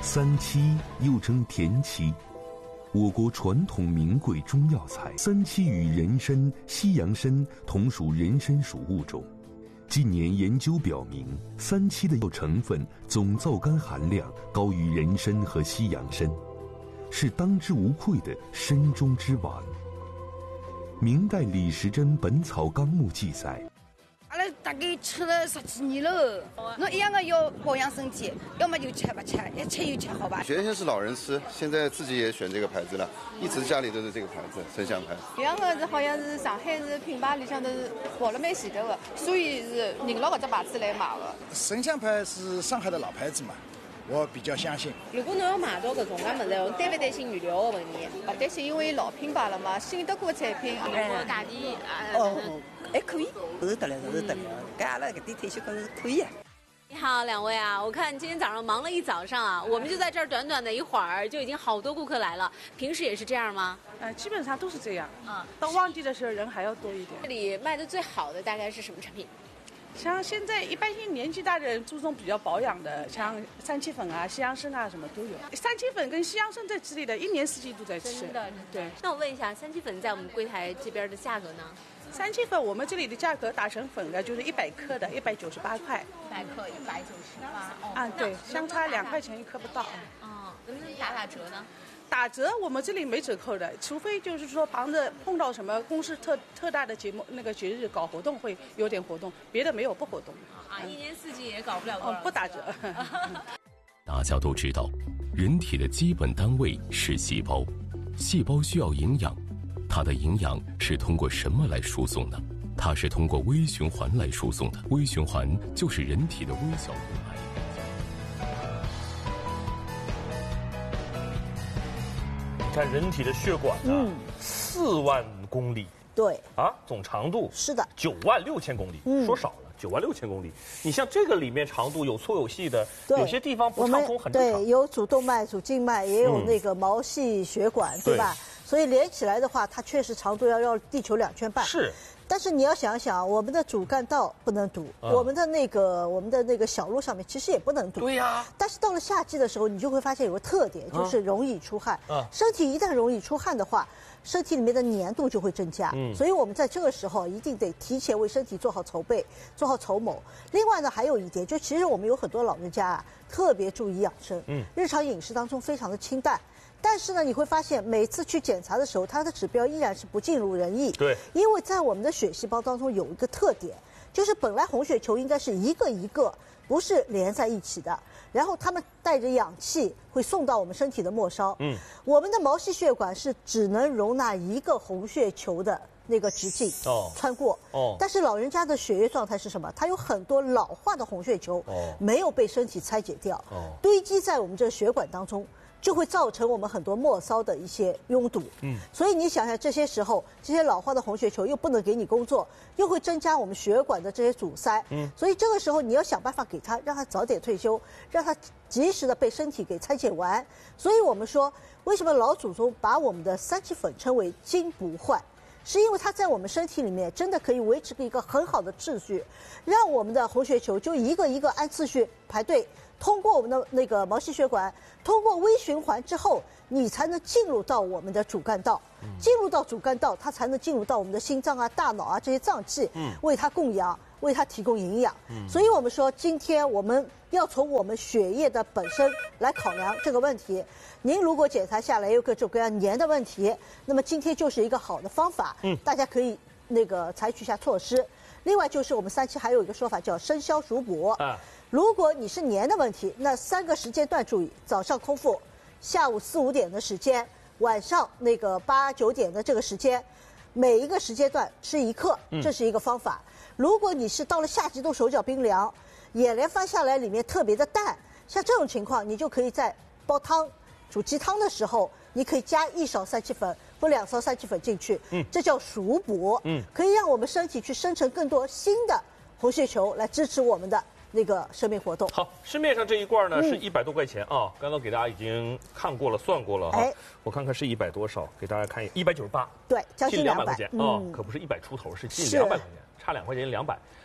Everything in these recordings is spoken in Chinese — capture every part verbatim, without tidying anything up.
三七又称田七，我国传统名贵中药材。三七与人参、西洋参同属人参属物种。近年研究表明，三七的药成分总皂苷含量高于人参和西洋参，是当之无愧的参中之王。明代李时珍《本草纲目》记载。 阿拉大概吃了十几年了，侬一样的要保养身体，要么就吃不吃，一吃就吃，好吧？ 原先是老人吃，现在自己也选这个牌子了，一直家里都是这个牌子，参香牌。 这样的是好像是上海是品牌里向都是跑了蛮前头的，所以是认了搿只牌子来买的。 参香牌是上海的老牌子嘛，我比较相信。 如果侬要买到搿种介物事，担勿担心原料的问题？勿担心，因为老品牌了嘛，信得过产品， 哎， 价钿哦，还可以，是得了，是得了。搿阿拉搿点退休工是可以啊。 你好，两位啊！我看今天早上忙了一早上啊，我们就在这儿短短的一会儿，就已经好多顾客来了。平时也是这样吗？ 呃，基本上都是这样。 啊， 到旺季的时候人还要多一点。 这里卖的最好的大概是什么产品？ 像现在一般性年纪大的人注重比较保养的，像三七粉啊、西洋参啊什么都有。三七粉跟西洋参在这里的一年四季都在吃。 真的， 对。 那我问一下，三七粉在我们柜台这边的价格呢？ 三七粉我们这里的价格打成粉的，就是一百克的，一百九十八块。 一百克一百九十八。哦。 啊，对，相差两块钱一克不到。 哦，能不能打打折呢？ 打折我们这里没折扣的，除非就是说旁着碰到什么公司特特大的节目那个节日搞活动会有点活动，别的没有不活动。 啊，一年四季也搞不了多少。 哦，不打折。 大家都知道，人体的基本单位是细胞，细胞需要营养，它的营养是通过什么来输送的？它是通过微循环来输送的。微循环就是人体的微小动脉。 看人体的血管啊，嗯，四万公里， 对啊，总长度是的， 九万六千公里，嗯，说少了，九万六千公里。你像这个里面长度有粗有细的，有些地方不畅通很正常。 对，有主动脉、主静脉，也有那个毛细血管，嗯、对吧？所以连起来的话，它确实长度要绕地球两圈半。 是。 但是你要想想，我们的主干道不能堵，嗯、我们的那个我们的那个小路上面其实也不能堵。 对呀、啊。 但是到了夏季的时候，你就会发现有个特点，就是容易出汗。嗯。身体一旦容易出汗的话，身体里面的粘度就会增加。嗯。所以我们在这个时候一定得提前为身体做好筹备，做好筹谋。另外呢，还有一点，就其实我们有很多老人家啊，特别注意养生。嗯。日常饮食当中非常的清淡。但是呢，你会发现每次去检查的时候，它的指标依然是不尽如人意。 对， 因为在我们的血细胞当中有一个特点，就是本来红血球应该是一个一个，不是连在一起的。然后它们带着氧气会送到我们身体的末梢。嗯，我们的毛细血管是只能容纳一个红血球的那个直径哦穿过哦。但是老人家的血液状态是什么？它有很多老化的红血球哦没有被身体拆解掉哦，堆积在我们这个血管当中。就会造成我们很多末梢的一些拥堵，嗯，所以你想想，这些时候这些老化的红血球又不能给你工作，又会增加我们血管的这些阻塞，嗯，所以这个时候你要想办法给他，让他早点退休，让他及时的被身体给拆解完。所以我们说，为什么老祖宗把我们的三七粉称为金不换？是因为它在我们身体里面真的可以维持一个很好的秩序，让我们的红血球就一个一个按次序排队，通过我们的那个毛细血管，通过微循环之后，你才能进入到我们的主干道。进入到主干道，它才能进入到我们的心脏啊、大脑啊这些脏器，为它供氧，为它提供营养。所以我们说，今天我们要从我们血液的本身来考量这个问题。您如果检查下来有各种各样粘的问题，那么今天就是一个好的方法，嗯，大家可以那个采取一下措施。另外就是我们三七还有一个说法叫生消熟补啊。如果你是粘的问题，那三个时间段注意：早上空腹，下午四五点的时间，晚上那个八九点的这个时间，每一个时间段吃一克，这是一个方法。如果你是到了夏季都手脚冰凉，眼帘翻下来里面特别的淡，像这种情况，你就可以在煲汤、煮鸡汤的时候，你可以加一勺三七粉或两勺三七粉进去，嗯，这叫熟补，嗯，可以让我们身体去生成更多新的红血球来支持我们的那个生命活动。 好，市面上这一罐呢、嗯、是一百多块钱啊，刚刚给大家已经看过了、算过了哈。哎，我看看是一百多少，给大家看一一百九十八， 对，将近两百块钱啊、 嗯， 可不是一百出头，是近两百块钱，差两块钱两百。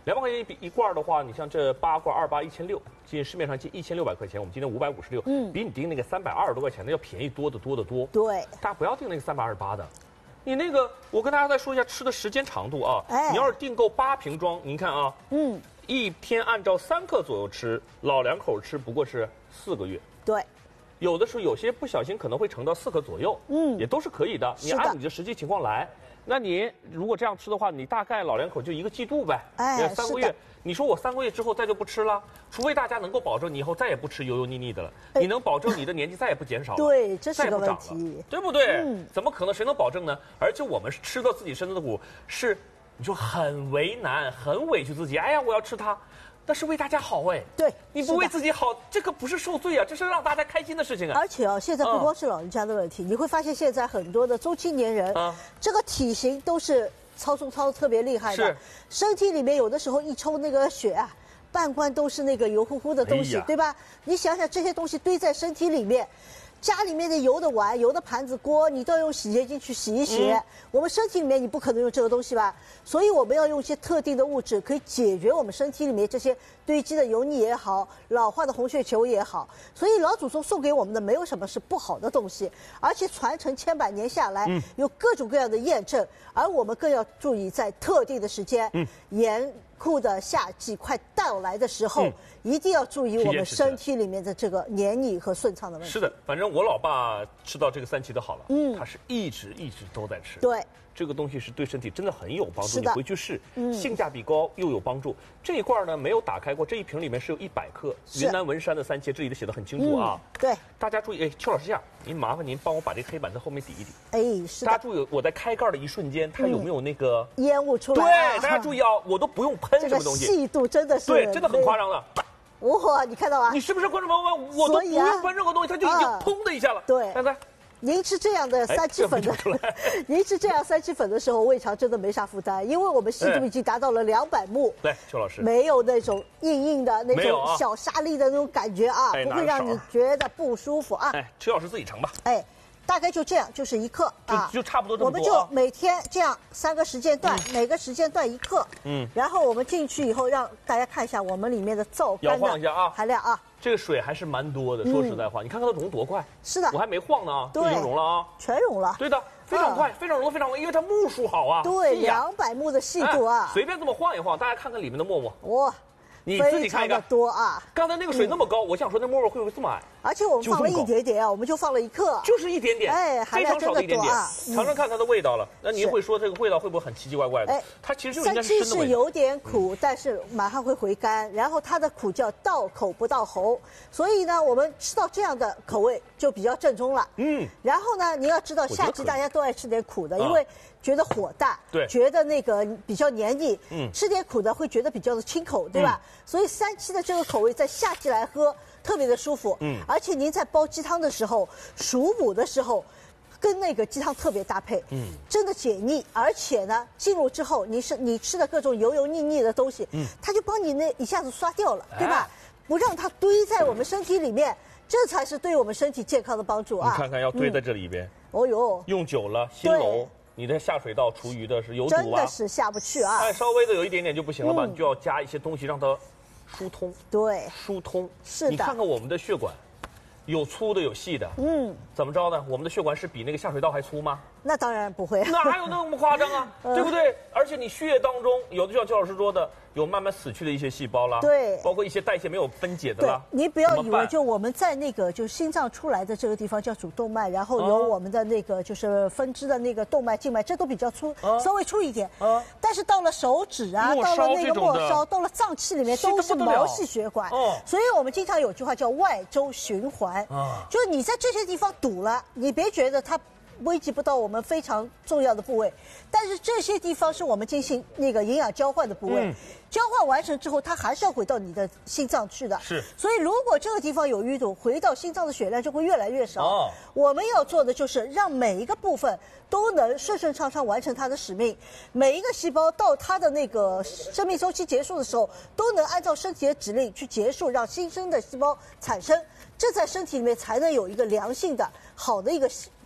两百块钱一一罐的话，你像这八罐二八一千六，今市面上近一千六百块钱，我们今天五百五十六，嗯，比你订那个三百二十多块钱的要便宜多得多得多。 对， 大家不要订那个三百二十八的。你那个，我跟大家再说一下吃的时间长度啊。哎，你要是订购八瓶装，您看啊，嗯，一天按照三克左右吃，老两口吃不过是四个月。 对， 有的时候有些不小心可能会盛到四克左右，嗯，也都是可以的。你按你的实际情况来。那你如果这样吃的话，你大概老两口就一个季度呗，哎，三个月。你说我三个月之后再就不吃了，除非大家能够保证你以后再也不吃油油腻腻的了，哎、你能保证你的年纪再也不减少了， 对，这是个问题， 对不对？嗯，怎么可能？谁能保证呢？而且我们吃到自己身子的苦，是你说很为难，很委屈自己。哎呀，我要吃它。那是为大家好哎， 对， 你不为自己好，这个不是受罪啊，这是让大家开心的事情啊。 而且啊，现在不光是老人家的问题，嗯、你会发现现在很多的中青年人，啊、这个体型都是超重超的特别厉害的，身体里面有的时候一抽那个血啊，半罐都是那个油乎乎的东西，哎、对吧？你想想这些东西堆在身体里面。家里面的油的碗、油的盘子、锅，你都要用洗洁精去洗一洗。嗯、我们身体里面你不可能用这个东西吧？所以我们要用一些特定的物质，可以解决我们身体里面这些堆积的油腻也好、老化的红血球也好。所以老祖宗送给我们的没有什么是不好的东西，而且传承千百年下来，嗯、有各种各样的验证。而我们更要注意，在特定的时间，嗯、严酷的夏季快到来的时候。嗯一定要注意我们身体里面的这个黏腻和顺畅的问题。 是的，反正我老爸吃到这个三七的好了，嗯，他是一直一直都在吃。 对， 这个东西是对身体真的很有帮助，你回去试，嗯，性价比高又有帮助。这一罐呢没有打开过，这一瓶里面是有一百克云南文山的三七，这里都写的很清楚啊。 嗯、对， 大家注意，哎，邱老师这样，您麻烦您帮我把这黑板在后面抵一抵。 哎，是的。 大家注意，我在开盖的一瞬间，它有没有那个、 嗯、烟雾出来、 啊？对，大家注意啊，我都不用喷什么东西， 这个细度真的是对，真的很夸张的。 哇，你看到吗？ 你是不是观众朋友们？我都不用喷任何东西，它就已经砰的一下了。 对， 看看。 您吃这样的三七粉的，您吃这样三七粉的时候，胃肠真的没啥负担，因为我们细度已经达到了两百目。 对，邱老师， 没有那种硬硬的那种小沙粒的那种感觉啊，不会让你觉得不舒服啊。 哎，邱老师自己盛吧。 哎。大概就这样，就是一克啊， 就差不多这么多、啊。 我们就每天这样三个时间段，嗯、每个时间段一克。嗯。然后我们进去以后，让大家看一下我们里面的皂苷的含量啊。 这个水还是蛮多的，说实在话，嗯、你看看它溶多快。 是的。 我还没晃呢啊， 对， 已经溶了啊。 全溶了。 对的，非常快，嗯、非常溶的非常快，因为它目数好啊。 对，两百目的细度啊、 哎。随便这么晃一晃，大家看看里面的沫沫。 哇。 你自己看一看， 多啊！ 刚才那个水那么高，嗯、我想说那沫沫会不会这么矮？ 而且我们放了一点点啊，我们就放了一克， 就是一点点， 哎， 非常少的一点点。 啊、 尝尝看它的味道了。那您会说这个味道会不会很奇奇怪怪的？哎，它其实就应该是生的味道。 三七是有点苦，嗯、但是马上会回甘，然后它的苦叫到口不到喉，所以呢，我们吃到这样的口味就比较正宗了。嗯。然后呢，你要知道夏季大家都爱吃点苦的，因为觉得火大， 对， 觉得那个比较黏腻，嗯，吃点苦的会觉得比较的清口，对吧？嗯、所以三七的这个口味在夏季来喝特别的舒服，嗯，而且您在煲鸡汤的时候、熟补的时候，跟那个鸡汤特别搭配，嗯，真的解腻，而且呢，进入之后你是你吃的各种油油腻腻的东西，嗯，它就帮你那一下子刷掉了，对吧？哎、不让它堆在我们身体里面，这才是对我们身体健康的帮助啊！ 你看看，要堆在这里边， 嗯、哦哟， 用久了新楼。你的下水道厨余的是有毒啊， 真的是下不去啊！ 哎，稍微的有一点点就不行了吧？嗯、你就要加一些东西让它疏通。 对， 疏通。 是的。 你看看我们的血管，有粗的有细的。嗯。怎么着呢？我们的血管是比那个下水道还粗吗？ 那当然不会。 哪有那么夸张啊？对不对？而且你血液当中有的就像邱老师说的，有慢慢死去的一些细胞啦， 对， 包括一些代谢没有分解的啦。 你不要以为就我们在那个就心脏出来的这个地方叫主动脉，然后有我们的那个就是分支的那个动脉、静脉，这都比较粗，稍微粗一点。啊。但是到了手指啊，到了那个末梢，到了脏器里面都是毛细血管。哦。所以我们经常有句话叫外周循环。啊。就是你在这些地方堵了，你别觉得它危及不到我们非常重要的部位，但是这些地方是我们进行那个营养交换的部位，嗯、交换完成之后，它还是要回到你的心脏去的。 是， 所以如果这个地方有淤堵，回到心脏的血量就会越来越少。哦，我们要做的就是让每一个部分都能顺顺畅畅完成它的使命，每一个细胞到它的那个生命周期结束的时候，都能按照身体的指令去结束，让新生的细胞产生，这在身体里面才能有一个良性的好的一个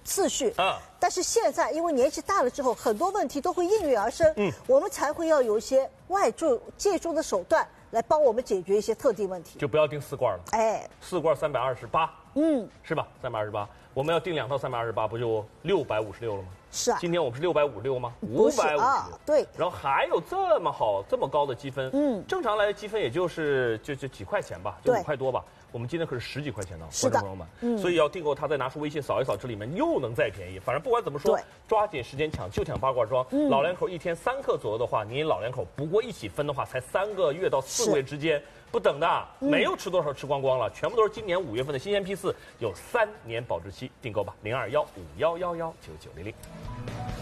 次序啊。 但是现在因为年纪大了之后，很多问题都会应运而生，嗯，我们才会要有一些外助借助的手段来帮我们解决一些特定问题。 就不要定四罐了， 哎， 四罐三百二十八，嗯，是吧？三百二十八，我们要定两套三百二十八，不就六百五十六了吗？ 是啊， 今天我们是六百五十六吗？五百五十六， 对。 然后还有这么好、这么高的积分，嗯，正常来积分也就是就就几块钱吧，就五块多吧。我们今天可是十几块钱呢，观众朋友们，嗯，所以要订购它，再拿出微信扫一扫，这里面又能再便宜。反正不管怎么说，抓紧时间抢，就抢八罐装。嗯、老两口一天三克左右的话，你老两口不过一起分的话，才三个月到四个月之间，不等的，嗯、没有吃多少吃光光了，全部都是今年五月份的新鲜批次，有三年保质期。订购吧，零二幺五幺幺幺九九零零。